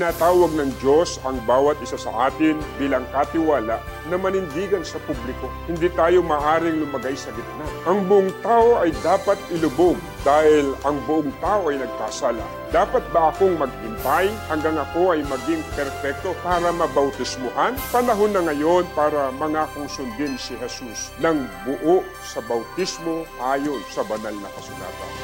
Tinatawag ng Diyos ang bawat isa sa atin bilang katiwala na manindigan sa publiko. Hindi tayo maaring lumagay sa gitna. Ang buong tao ay dapat ilubog dahil ang buong tao ay nagkasala. Dapat ba akong maghintay hanggang ako ay maging perpekto para mabautismuhan? Panahon na ngayon para mangakong sundin si Jesus ng buo sa bautismo ayon sa banal na kasulatan.